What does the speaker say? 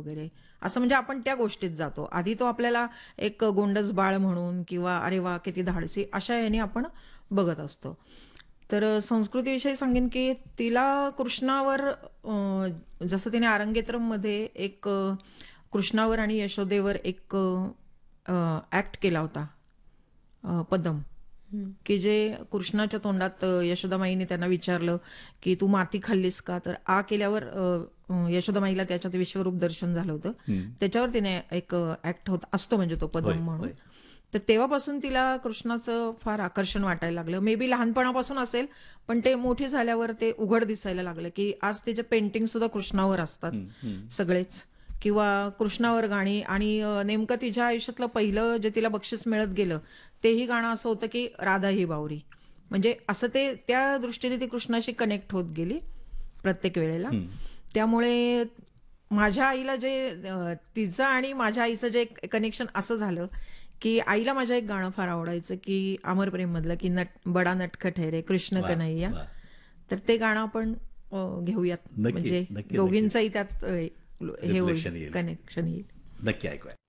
वगैरे असं, म्हणजे आपण त्या गोष्टीत जातो. आधी तो आपल्याला एक गोंडस बाळ म्हणून किंवा अरे वा किती धाडसी अशा याने आपण बघत असतो. तर संस्कृतीविषयी सांगेन की तिला कृष्णावर जसं तिने आरंगेत्रममध्ये एक कृष्णावर आणि यशोदेवर एक ऍक्ट केला होता, पदम, की जे कृष्णाच्या तोंडात यशोदामाईने त्यांना विचारलं की तू माती खाल्लीस का, तर आ केल्यावर यशोदामाईला त्याच्यात विश्वरूप दर्शन झालं होतं. त्याच्यावर तिने एक ऍक्ट होत असतो, म्हणजे तो होय, पदम म्हणून. होय. तर तेव्हापासून तिला कृष्णाचं फार आकर्षण वाटायला लागलं. मे बी लहानपणापासून असेल, पण ते मोठी झाल्यावर ते उघड दिसायला लागलं की आज तिचे पेंटिंग सुद्धा कृष्णावर असतात सगळेच, किंवा कृष्णावर गाणी. आणि नेमकं तिच्या आयुष्यातलं पहिलं जे तिला बक्षीस मिळत गेलं तेही गाणं असं होतं की राधा ही बावरी. म्हणजे असं ते त्या दृष्टीने ती कृष्णाशी कनेक्ट होत गेली प्रत्येक वेळेला. त्यामुळे माझ्या आईला जे तिचं आणि माझ्या आईचं जे कनेक्शन असं झालं की आईला माझ्या एक गाणं फार आवडायचं की अमर प्रेम मधलं, की बडा नटखट है रे कृष्ण वा, कन्हैया. वा. तर ते गाणं आपण घेऊयात, नक्की, म्हणजे नक्की, दोघींचंही त्यात हे होईल, रिफ्लेक्शन येईल. कनेक्शन येईल. नक्की ऐकूया.